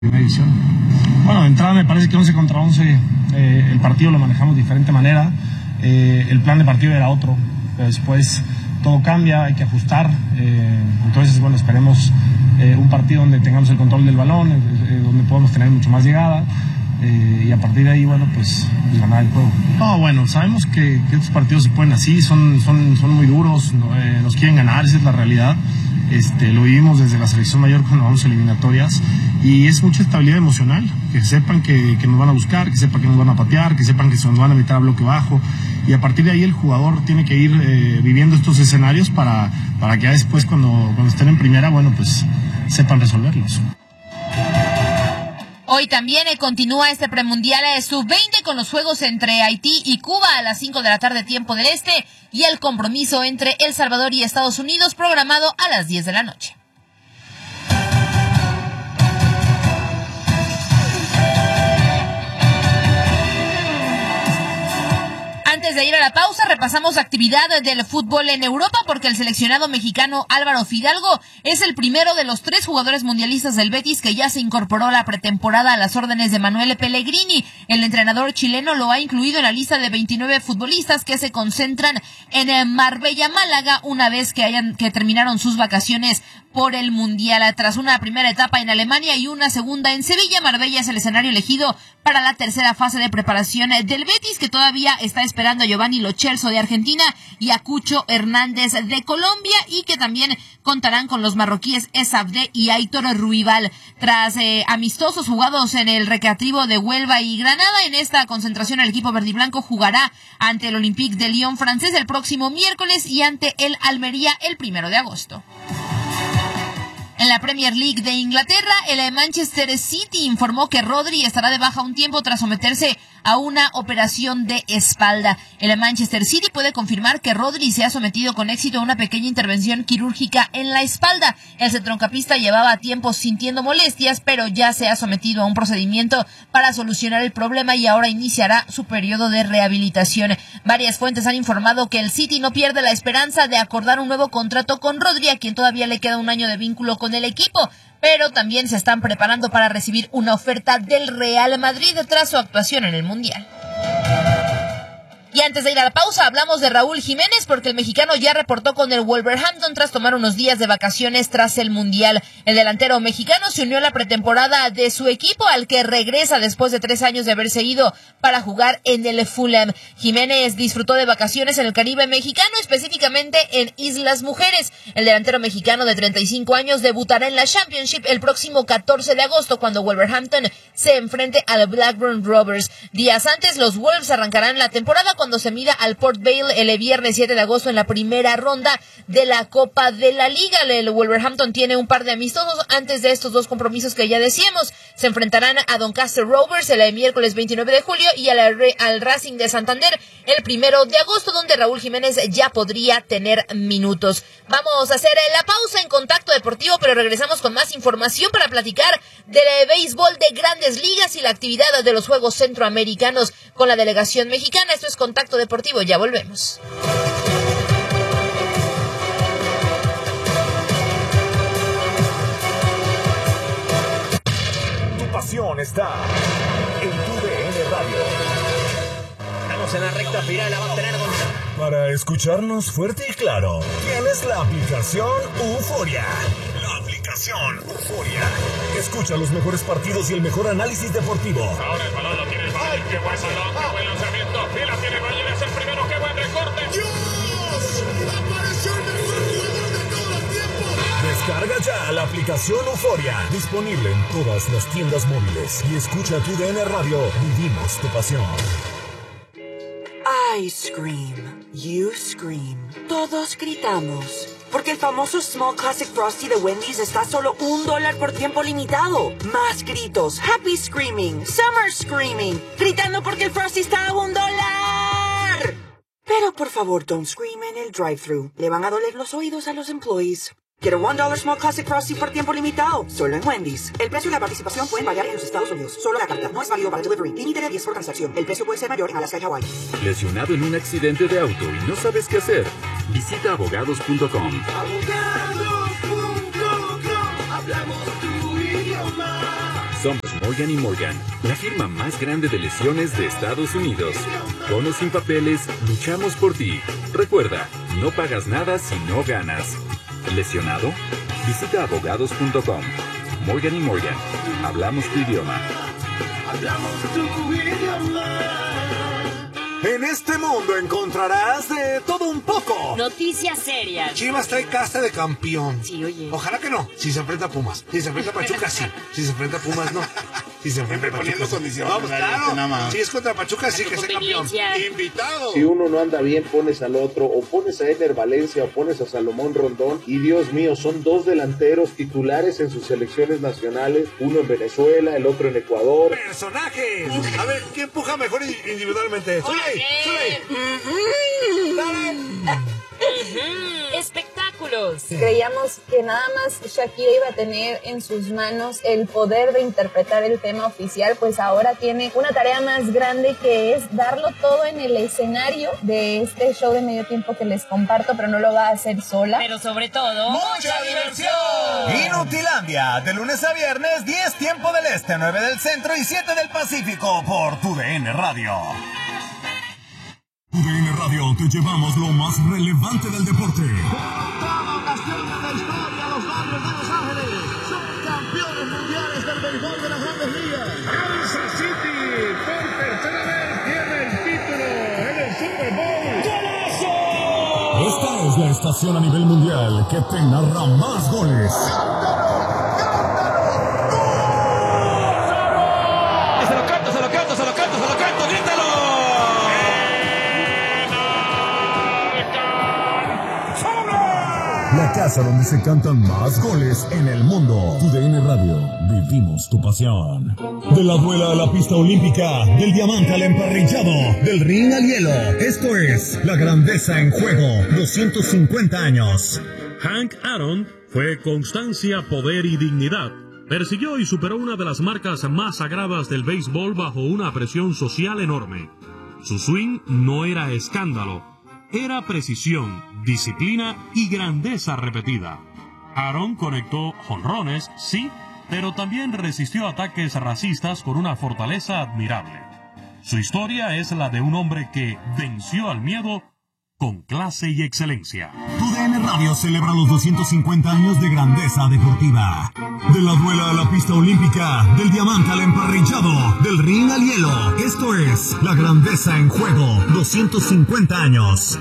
Primera edición. Bueno, de entrada me parece que 11 contra 11 el partido lo manejamos de diferente manera. El plan de partido era otro, pero después todo cambia, hay que ajustar. Entonces, bueno, esperemos un partido donde tengamos el control del balón, donde podamos tener mucho más llegada. Y a partir de ahí, bueno, pues ganar el juego. No, bueno, sabemos que estos partidos se ponen así, son muy duros, nos quieren ganar, esa es la realidad. Lo vivimos desde la selección mayor cuando vamos a eliminatorias y es mucha estabilidad emocional, que sepan que nos van a buscar, que sepan que nos van a patear, que sepan que se nos van a meter a bloque bajo y a partir de ahí el jugador tiene que ir viviendo estos escenarios para que ya después cuando estén en primera, bueno, pues sepan resolverlos. Hoy también continúa este premundial sub-20 con los juegos entre Haití y Cuba a las 5 de la tarde tiempo del este y el compromiso entre El Salvador y Estados Unidos programado a las 10 de la noche. Antes de ir a la pausa, repasamos actividad del fútbol en Europa porque el seleccionado mexicano Álvaro Fidalgo es el primero de los 3 jugadores mundialistas del Betis que ya se incorporó a la pretemporada a las órdenes de Manuel Pellegrini. El entrenador chileno lo ha incluido en la lista de 29 futbolistas que se concentran en Marbella, Málaga, una vez que terminaron sus vacaciones por el Mundial. Tras una primera etapa en Alemania y una segunda en Sevilla, Marbella es el escenario elegido para la tercera fase de preparación del Betis, que todavía está esperando a Giovanni Lo Celso de Argentina y a Cucho Hernández de Colombia, y que también contarán con los marroquíes Esabde y Aitor Ruibal. Tras amistosos jugados en el Recreativo de Huelva y Granada, en esta concentración el equipo verdiblanco jugará ante el Olympique de Lyon francés el próximo miércoles y ante el Almería el 1 de agosto. En la Premier League de Inglaterra, el Manchester City informó que Rodri estará de baja un tiempo tras someterse a una operación de espalda. El Manchester City puede confirmar que Rodri se ha sometido con éxito a una pequeña intervención quirúrgica en la espalda. El centrocampista llevaba tiempo sintiendo molestias, pero ya se ha sometido a un procedimiento para solucionar el problema y ahora iniciará su periodo de rehabilitación. Varias fuentes han informado que el City no pierde la esperanza de acordar un nuevo contrato con Rodri, a quien todavía le queda un año de vínculo con el equipo, pero también se están preparando para recibir una oferta del Real Madrid tras su actuación en el Mundial. Y antes de ir a la pausa, hablamos de Raúl Jiménez porque el mexicano ya reportó con el Wolverhampton tras tomar unos días de vacaciones tras el Mundial. El delantero mexicano se unió a la pretemporada de su equipo, al que regresa después de 3 años de haberse ido para jugar en el Fulham. Jiménez disfrutó de vacaciones en el Caribe mexicano, específicamente en Islas Mujeres. El delantero mexicano de 35 años debutará en la Championship el próximo 14 de agosto cuando Wolverhampton se enfrente al Blackburn Rovers. Días antes, los Wolves arrancarán la temporada cuando se mida al Port Vale el viernes 7 de agosto en la primera ronda de la Copa de la Liga. El Wolverhampton tiene un par de amistosos antes de estos 2 compromisos que ya decíamos. Se enfrentarán a Doncaster Rovers el miércoles 29 de julio y al Racing de Santander el 1 de agosto, donde Raúl Jiménez ya podría tener minutos. Vamos a hacer la pausa en Contacto Deportivo, pero regresamos con más información para platicar del béisbol de Grandes Ligas y la actividad de los Juegos Centroamericanos con la delegación mexicana. Esto es Contacto Deportivo, ya volvemos. Tu pasión está en tu DN Radio. Estamos en la recta final, la va a tener Para escucharnos fuerte y claro, tienes la aplicación Euforia. La aplicación Euforia. Escucha los mejores partidos y el mejor análisis deportivo. Ahora el balón lo tiene el Bayern. Qué buen balón, qué buen lanzamiento. Y la tiene el Bayern, es el primero. Qué buen recorte. ¡Dios! ¡Apareció el mejor jugador de todo el tiempo! Descarga ya la aplicación Euforia. Disponible en todas las tiendas móviles. Y escucha tu DN Radio. Vivimos tu pasión. I scream, you scream, todos gritamos. Porque el famoso Small Classic Frosty de Wendy's está a solo $1 por tiempo limitado. Más gritos, happy screaming, summer screaming, gritando porque el Frosty está a $1. Pero por favor, don't scream en el drive-thru. Le van a doler los oídos a los employees. Quiero $1 Small Classic Frosty por tiempo limitado, solo en Wendy's. El precio y la participación pueden variar en los Estados Unidos. Solo la carta, no es válido para delivery. Límite de 10 por transacción. El precio puede ser mayor en Alaska y Hawaii. ¿Lesionado en un accidente de auto y no sabes qué hacer? Visita abogados.com. Abogados.com. Hablamos tu idioma. Somos Morgan & Morgan, la firma más grande de lesiones de Estados Unidos. Con o sin papeles, luchamos por ti. Recuerda, no pagas nada si no ganas. ¿Lesionado? Visita abogados.com. Morgan & Morgan. Hablamos tu idioma. Hablamos tu idioma. En este mundo encontrarás de todo un poco. Noticias serias. Chivas trae casta de campeón. Sí, oye. Ojalá que no. Si se enfrenta a Pumas. Si se enfrenta a Pachuca, sí. Si se enfrenta a Pumas, no. Si se enfrenta a Pachuca, condiciones. Vamos, claro. Si es contra Pachuca, sí que sea campeón. Invitado. Si uno no anda bien, pones al otro. O pones a Ener Valencia o pones a Salomón Rondón. Y Dios mío, son dos delanteros titulares en sus selecciones nacionales. Uno en Venezuela, el otro en Ecuador. ¡Personajes! A ver, ¿quién empuja mejor individualmente? Espectáculos. Creíamos que nada más Shakira iba a tener en sus manos el poder de interpretar el tema oficial, pues ahora tiene una tarea más grande, que es darlo todo en el escenario de este show de medio tiempo que les comparto, pero no lo va a hacer sola. Pero sobre todo, ¡mucha diversión! Inutilandia, de lunes a viernes, 10 tiempo del este, 9 del centro y 7 del Pacífico, por TUDN Radio. TUDN Radio, te llevamos lo más relevante del deporte. Cada ocasión de la historia, los Dodgers de Los Ángeles son campeones mundiales del béisbol de las Grandes Ligas. Kansas City, por tercera vez, tiene el título en el Super Bowl. ¡Golazo! Esta es la estación a nivel mundial que te narra más goles. Se lo canto, grítalo. La casa donde se cantan más goles en el mundo. TUDN Radio, vivimos tu pasión. De la duela a la pista olímpica, del diamante al emparrillado, del ring al hielo. Esto es la grandeza en juego, 250 años. Hank Aaron fue constancia, poder y dignidad. Persiguió y superó una de las marcas más sagradas del béisbol bajo una presión social enorme. Su swing no era escándalo. Era precisión, disciplina y grandeza repetida. Aaron conectó jonrones, sí, pero también resistió ataques racistas con una fortaleza admirable. Su historia es la de un hombre que venció al miedo con clase y excelencia. TUDN Radio celebra los 250 años de grandeza deportiva. De la duela a la pista olímpica, del diamante al emparrillado, del ring al hielo. Esto es la grandeza en juego, 250 años.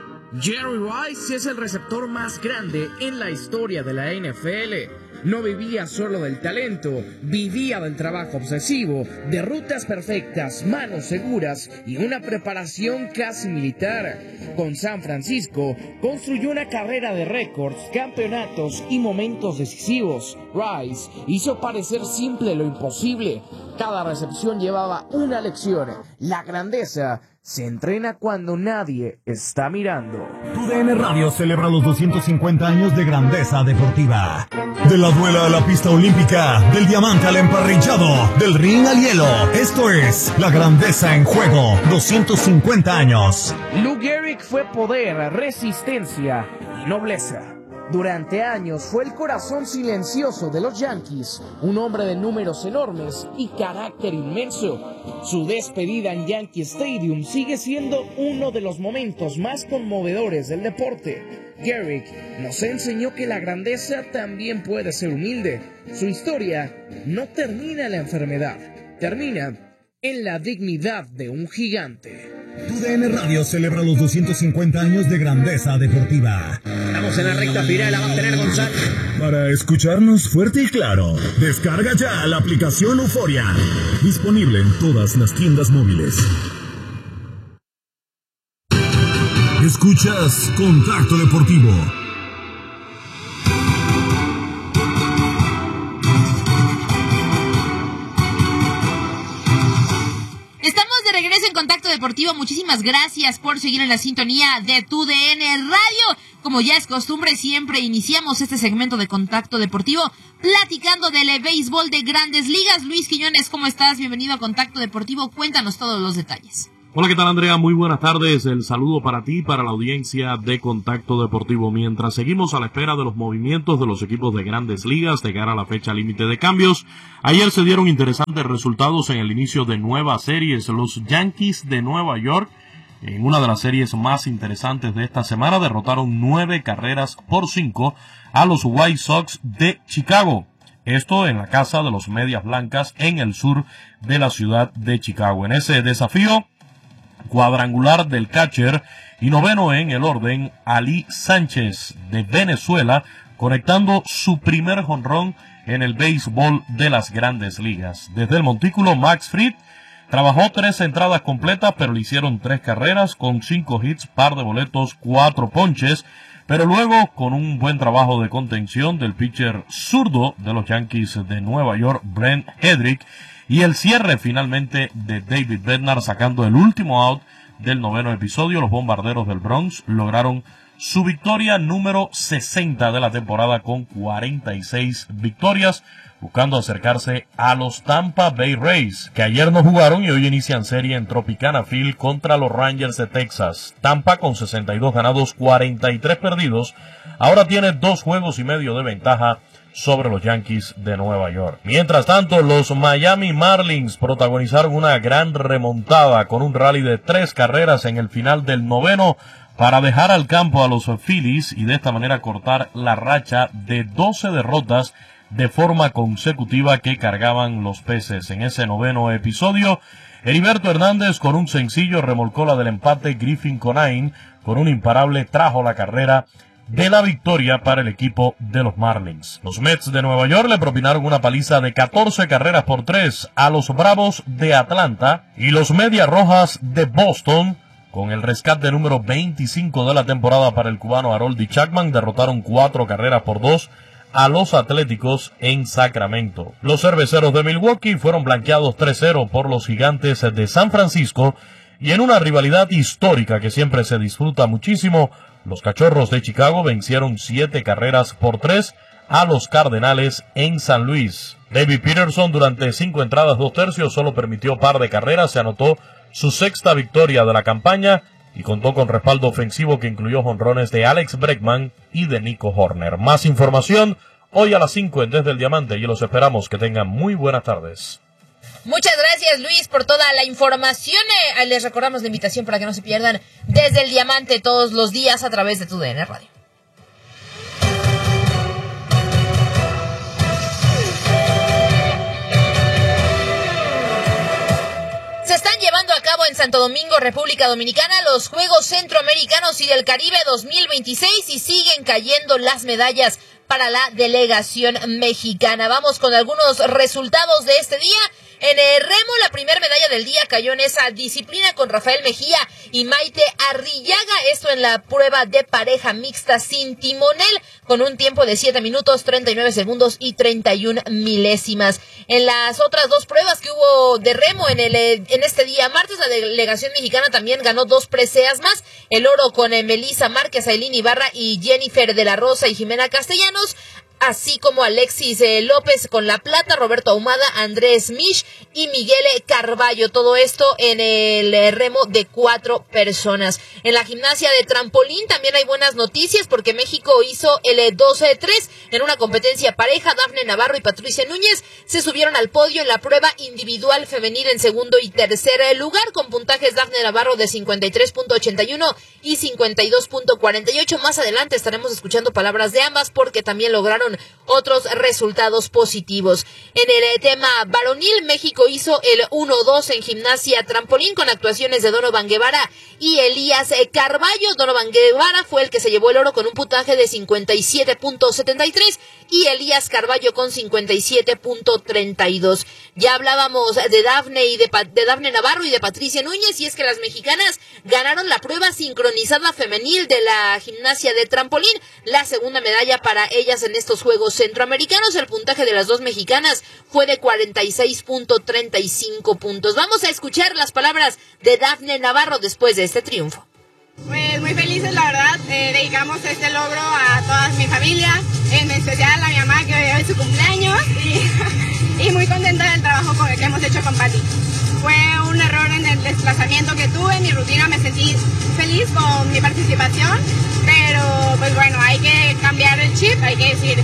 Jerry Rice es el receptor más grande en la historia de la NFL. No vivía solo del talento, vivía del trabajo obsesivo, de rutas perfectas, manos seguras y una preparación casi militar. Con San Francisco construyó una carrera de récords, campeonatos y momentos decisivos. Rice hizo parecer simple lo imposible. Cada recepción llevaba una lección. La grandeza se entrena cuando nadie está mirando. TUDN Radio celebra los 250 años de grandeza deportiva. De la duela a la pista olímpica, del diamante al emparrillado, del ring al hielo. Esto es la grandeza en juego, 250 años. Lou Gehrig fue poder, resistencia y nobleza. Durante años fue el corazón silencioso de los Yankees, un hombre de números enormes y carácter inmenso. Su despedida en Yankee Stadium sigue siendo uno de los momentos más conmovedores del deporte. Gehrig nos enseñó que la grandeza también puede ser humilde. Su historia no termina en la enfermedad, termina en la dignidad de un gigante. TUDN Radio celebra los 250 años de grandeza deportiva. Estamos en la recta final, la va a tener González. Para escucharnos fuerte y claro, descarga ya la aplicación Euforia. Disponible en todas las tiendas móviles. Escuchas Contacto Deportivo. Regreso en Contacto Deportivo. Muchísimas gracias por seguir en la sintonía de TUDN Radio. Como ya es costumbre, siempre iniciamos este segmento de Contacto Deportivo platicando del béisbol de Grandes Ligas. Luis Quiñones, ¿cómo estás? Bienvenido a Contacto Deportivo. Cuéntanos todos los detalles. Hola, ¿qué tal, Andrea? Muy buenas tardes. El saludo para ti y para la audiencia de Contacto Deportivo. Mientras seguimos a la espera de los movimientos de los equipos de Grandes Ligas de cara a la fecha límite de cambios, ayer se dieron interesantes resultados en el inicio de nuevas series. Los Yankees de Nueva York, en una de las series más interesantes de esta semana, derrotaron 9-5 a los White Sox de Chicago. Esto en la casa de los Medias Blancas en el sur de la ciudad de Chicago. En ese desafío, cuadrangular del catcher y noveno en el orden, Ali Sánchez de Venezuela, conectando su primer jonrón en el béisbol de las Grandes Ligas. Desde el montículo, Max Fried trabajó 3 entradas completas, pero le hicieron 3 carreras con 5 hits, par de boletos, 4 ponches, pero luego con un buen trabajo de contención del pitcher zurdo de los Yankees de Nueva York, Brent Hedrick, y el cierre finalmente de David Bednar sacando el último out del noveno episodio. Los Bombarderos del Bronx lograron su victoria número 60 de la temporada con 46 victorias, buscando acercarse a los Tampa Bay Rays, que ayer no jugaron y hoy inician serie en Tropicana Field contra los Rangers de Texas. Tampa, con 62 ganados, 43 perdidos, ahora tiene 2 juegos y medio de ventaja sobre los Yankees de Nueva York. Mientras tanto, los Miami Marlins protagonizaron una gran remontada con un rally de 3 carreras en el final del noveno para dejar al campo a los Phillies y de esta manera cortar la racha de 12 derrotas de forma consecutiva que cargaban los Peces. En ese noveno episodio, Heriberto Hernández con un sencillo remolcó la del empate. Griffin Conine con un imparable trajo la carrera de la victoria para el equipo de los Marlins. Los Mets de Nueva York le propinaron una paliza de 14 carreras por 3 a los Bravos de Atlanta, y los Medias Rojas de Boston, con el rescate número 25 de la temporada para el cubano Harold Chapman, derrotaron 4 carreras por 2 a los Atléticos en Sacramento. Los Cerveceros de Milwaukee fueron blanqueados 3-0 por los Gigantes de San Francisco, y en una rivalidad histórica que siempre se disfruta muchísimo, los Cachorros de Chicago vencieron 7 carreras por 3 a los Cardenales en San Luis. David Peterson, durante 5 entradas 2 tercios, solo permitió par de carreras, se anotó su 6ª victoria de la campaña y contó con respaldo ofensivo que incluyó jonrones de Alex Bregman y de Nico Horner. Más información hoy a las 5 en Desde el Diamante, y los esperamos que tengan muy buenas tardes. Muchas gracias, Luis, por toda la información. Les recordamos la invitación para que no se pierdan Desde el Diamante todos los días a través de TUDN Radio. Se están llevando a cabo en Santo Domingo, República Dominicana, los Juegos Centroamericanos y del Caribe 2026 y siguen cayendo las medallas para la delegación mexicana. Vamos con algunos resultados de este día. En el remo, la primera medalla del día cayó en esa disciplina con Rafael Mejía y Maite Arrillaga. Esto en la prueba de pareja mixta sin timonel, con un tiempo de 7 minutos, 39 segundos y 31 milésimas. En las otras 2 pruebas que hubo de remo en este día martes, la delegación mexicana también ganó 2 preseas más. El oro con Melissa Márquez, Ailín Ibarra y Jennifer de la Rosa y Jimena Castellanos, así como Alexis López con la plata, Roberto Ahumada, Andrés Misch y Miguel Carballo. Todo esto en el remo de 4 personas. En la gimnasia de trampolín también hay buenas noticias porque México hizo el 12-3 en una competencia pareja. Dafne Navarro y Patricia Núñez se subieron al podio en la prueba individual femenil en segundo y tercer lugar, con puntajes Dafne Navarro de 53.81 y 52.48. Más adelante estaremos escuchando palabras de ambas porque también lograron otros resultados positivos. En el tema varonil, México hizo el 1-2 en gimnasia trampolín con actuaciones de Donovan Guevara y Elías Carballo. Donovan Guevara fue el que se llevó el oro con un puntaje de 57.73 y Elías Carballo con 57.32. Ya hablábamos de Dafne y de Dafne Navarro y de Patricia Núñez, y es que las mexicanas ganaron la prueba sincronizada femenil de la gimnasia de trampolín, la segunda medalla para ellas en estos Juegos Centroamericanos. El puntaje de las 2 mexicanas fue de 46.35 puntos. Vamos a escuchar las palabras de Dafne Navarro después de este triunfo. Pues muy felices, la verdad. Dedicamos este logro a toda mi familia, en especial a mi mamá que hoy es su cumpleaños, y muy contenta del trabajo que hemos hecho con Pati. Fue un error en el desplazamiento que tuve, rutina me sentí feliz con mi participación, pero pues bueno, hay que cambiar el chip, hay que decir.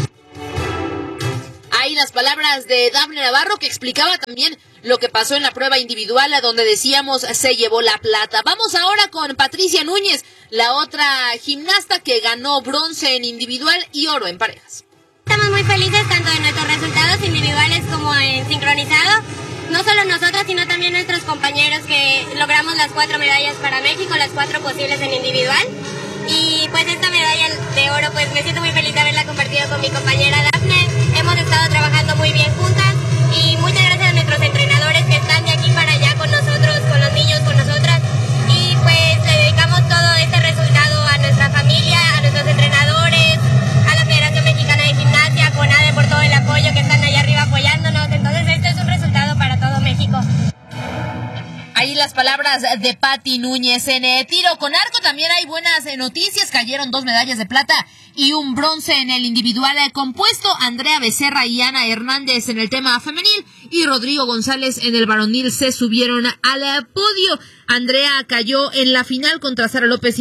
Ahí las palabras de Dafne Navarro, que explicaba también lo que pasó en la prueba individual, a donde decíamos se llevó la plata. Vamos ahora con Patricia Núñez, la otra gimnasta que ganó bronce en individual y oro en parejas. Estamos muy felices tanto de nuestros resultados individuales como en sincronizado. No solo nosotros, sino también nuestros compañeros que logramos las 4 medallas para México, las 4 posibles en individual. Y pues esta medalla de oro, pues me siento muy feliz de haberla compartido con mi compañera Dafne. Hemos estado trabajando muy bien juntas y muchas gracias a nuestros entrenadores que están de aquí para allá con nosotros, con los niños, con nosotras. Y pues le dedicamos todo este resultado a nuestra familia, a nuestros entrenadores, a la Federación Mexicana de Gimnasia, a CONADE por todo el apoyo que están allá arriba apoyándonos. Entonces este es un resultado para todo México. Ahí las palabras de Pati Núñez. En tiro con arco también hay buenas noticias. Cayeron 2 medallas de plata y un bronce en el individual compuesto. Andrea Becerra y Ana Hernández en el tema femenil y Rodrigo González en el varonil se subieron al podio. Andrea cayó en la final contra Sara López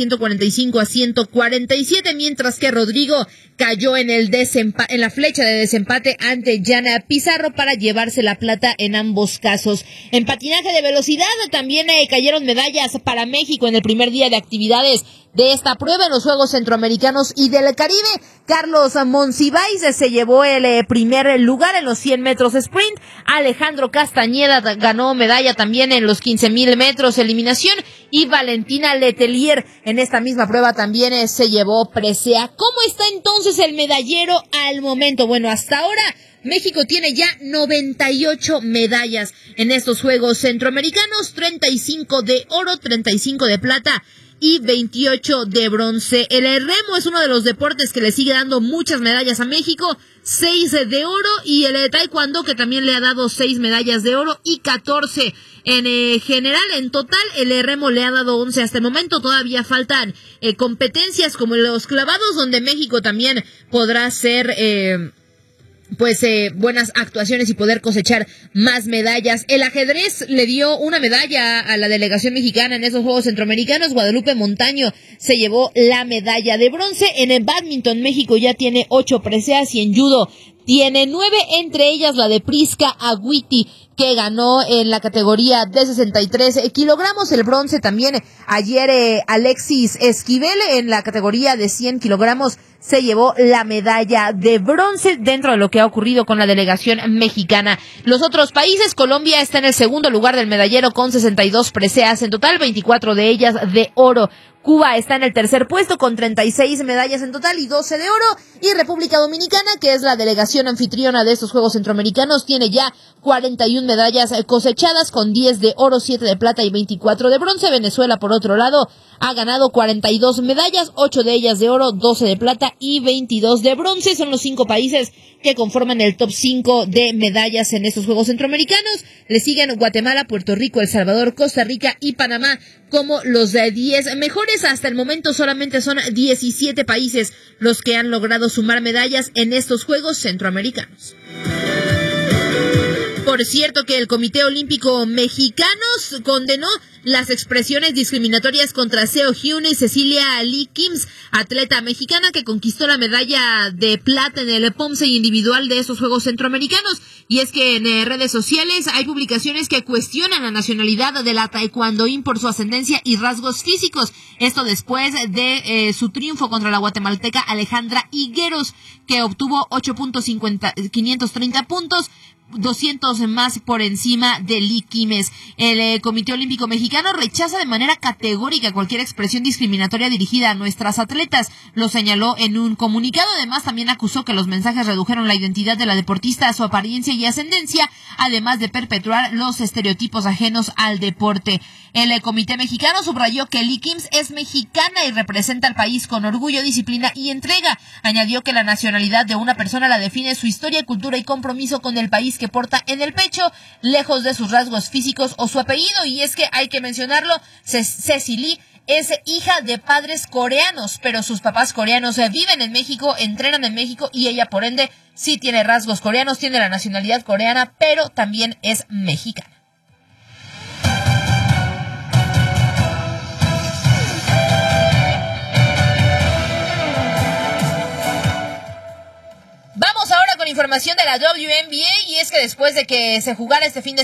145-147, mientras que Rodrigo cayó en la flecha de desempate ante Yana Pizarro para llevarse la plata en ambos casos. En patinaje de velocidad también cayeron medallas para México en el primer día de actividades de esta prueba en los Juegos Centroamericanos y del Caribe. Carlos Monsiváis se llevó el primer lugar en los 100 metros sprint. Alejandro Castañeda ganó medalla también en los 15,000 metros eliminación. Y Valentina Letelier en esta misma prueba también se llevó presea. ¿Cómo está entonces el medallero al momento? Bueno, hasta ahora México tiene ya 98 medallas en estos Juegos Centroamericanos, 35 de oro, 35 de plata y 28 de bronce. El remo es uno de los deportes que le sigue dando muchas medallas a México, 6 de oro, y el taekwondo, que también le ha dado 6 medallas de oro y 14 en general. En total, el remo le ha dado 11 hasta el momento. Todavía faltan competencias como los clavados, donde México también podrá hacer buenas actuaciones y poder cosechar más medallas. El ajedrez le dio una medalla a la delegación mexicana en esos Juegos Centroamericanos. Guadalupe Montaño se llevó la medalla de bronce. En el bádminton, México ya tiene 8 preseas y en judo tiene 9, entre ellas la de Prisca Agüiti, que ganó en la categoría de 63 kilogramos. El bronce también ayer Alexis Esquivel en la categoría de 100 kilogramos se llevó la medalla de bronce dentro de lo que ha ocurrido con la delegación mexicana. Los otros países, Colombia está en el segundo lugar del medallero con 62 preseas en total, 24 de ellas de oro. Cuba está en el tercer puesto con 36 medallas en total y 12 de oro. Y República Dominicana, que es la delegación anfitriona de estos Juegos Centroamericanos, tiene ya 41 medallas cosechadas con 10 de oro, 7 de plata y 24 de bronce. Venezuela, por otro lado, ha ganado 42 medallas, 8 de ellas de oro, 12 de plata y 22 de bronce. Son los 5 países que conforman el top 5 de medallas en estos Juegos Centroamericanos. Le siguen Guatemala, Puerto Rico, El Salvador, Costa Rica y Panamá como los 10 mejores. Hasta el momento solamente son 17 países los que han logrado sumar medallas en estos Juegos Centroamericanos. Por cierto que el Comité Olímpico Mexicano condenó las expresiones discriminatorias contra Seo Hyun y Cecilia Lee Kims, atleta mexicana que conquistó la medalla de plata en el POMSE individual de esos Juegos Centroamericanos. Y es que en redes sociales hay publicaciones que cuestionan la nacionalidad de la taekwondoín por su ascendencia y rasgos físicos. Esto después de su triunfo contra la guatemalteca Alejandra Higueros, que obtuvo 8.530 puntos, 200 más por encima de Lee Kimes. El Comité Olímpico Mexicano rechaza de manera categórica cualquier expresión discriminatoria dirigida a nuestras atletas, lo señaló en un comunicado. Además, también acusó que los mensajes redujeron la identidad de la deportista a su apariencia y ascendencia, además de perpetuar los estereotipos ajenos al deporte. El Comité Mexicano subrayó que Lee Kims es mexicana y representa al país con orgullo, disciplina y entrega. Añadió que la nacionalidad de una persona la define su historia, cultura y compromiso con el país que porta en el pecho, lejos de sus rasgos físicos o su apellido. Y es que hay que mencionarlo, Ceci Lee es hija de padres coreanos, pero sus papás coreanos viven en México, entrenan en México y ella por ende sí tiene rasgos coreanos, tiene la nacionalidad coreana, pero también es mexicana. con información de la WNBA y es que después de que se jugara este fin de